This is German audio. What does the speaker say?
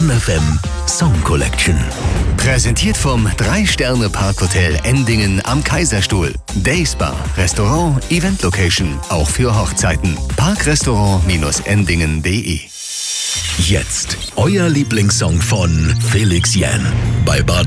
Bonn FM Song Collection. Präsentiert vom 3-Sterne-Parkhotel Endingen am Kaiserstuhl. Dayspa, Restaurant, Event-Location, auch für Hochzeiten. Parkrestaurant-endingen.de. Jetzt euer Lieblingssong von Felix Jähn bei Bad